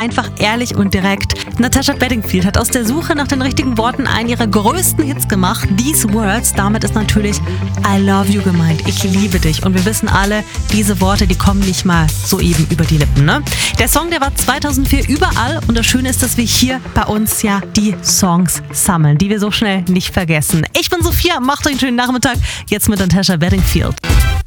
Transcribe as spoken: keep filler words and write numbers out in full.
einfach ehrlich und direkt. Natasha Bedingfield hat aus der Suche nach den richtigen Worten einen ihrer größten Hits gemacht. These Words, damit ist natürlich I love you gemeint. Ich liebe dich. Und wir wissen alle, diese Worte, die kommen nicht mal soeben über die Lippen, ne? Der Song, der war zweitausendvier überall und das Schöne ist, dass wir hier bei uns ja die Songs sammeln, die wir so schnell nicht vergessen. Ich bin Sophia, macht euch einen schönen Nachmittag. Jetzt mit Natasha Bedingfield.